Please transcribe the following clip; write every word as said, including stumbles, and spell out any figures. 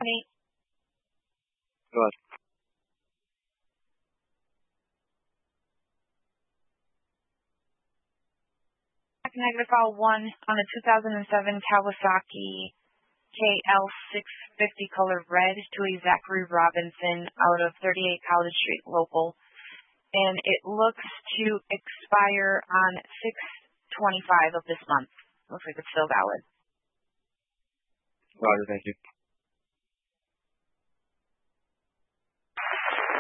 Tony. Go ahead. Negative file one on a two thousand seven Kawasaki K L six fifty color red to a Zachary Robinson out of thirty-eight College Street local. And it looks to expire on six twenty-five of this month. Looks like it's still valid. Roger, thank you.